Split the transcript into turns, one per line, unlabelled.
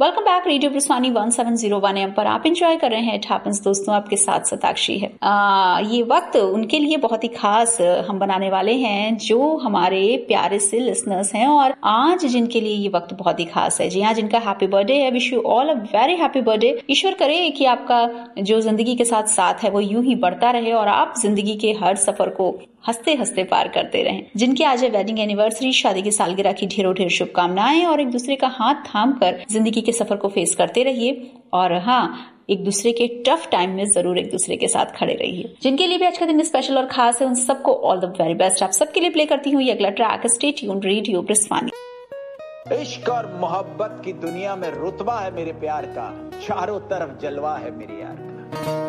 Welcome back radio प्रसानी 1701 AM पर आप enjoy कर रहे हैं इट हैपेंस। दोस्तों आपके साथ सताक्षी है। ये वक्त उनके लिए बहुत ही खास हम बनाने वाले हैं जो हमारे प्यारे से लिसनर्स हैं और आज जिनके लिए ये वक्त बहुत ही खास है। जी हाँ, जिनका हैप्पी बर्थडे है। Wish you all a very happy birthday. ईश्वर करे कि आपका जो जिंदगी के साथ साथ है वो यूं ही बढ़ता रहे और आप जिंदगी के हर सफर को हंसते हंसते पार करते रहें। जिनके आज है वेडिंग एनिवर्सरी, शादी की सालगिरह की ढेरों ढेर शुभकामनाएं और एक दूसरे का हाथ थाम कर जिंदगी के सफर को फेस करते रहिए और हाँ, एक दूसरे के टफ टाइम में जरूर एक दूसरे के साथ खड़े रहिए। जिनके लिए भी आज का दिन स्पेशल और खास है उन सबको ऑल द वेरी बेस्ट। आप सबके लिए प्ले करती हूँ ये अगला ट्रैक। Stay tuned, radio प्रसानी।
इश्क और मोहब्बत की दुनिया में रुतबा है मेरे प्यार का, चारों तरफ जलवा है मेरे यार का।